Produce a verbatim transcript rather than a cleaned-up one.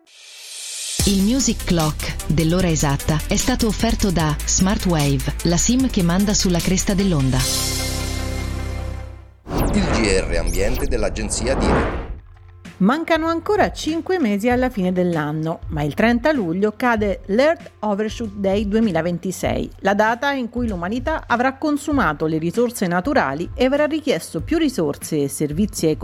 Il Music Clock dell'ora esatta è stato offerto da Smartwave, la SIM che manda sulla cresta dell'onda. Il G R Ambiente dell'Agenzia D I R E. Mancano ancora cinque mesi alla fine dell'anno, ma il trenta luglio cade l'Earth Overshoot Day duemilaventisei, la data in cui l'umanità avrà consumato le risorse naturali e avrà richiesto più risorse e servizi ai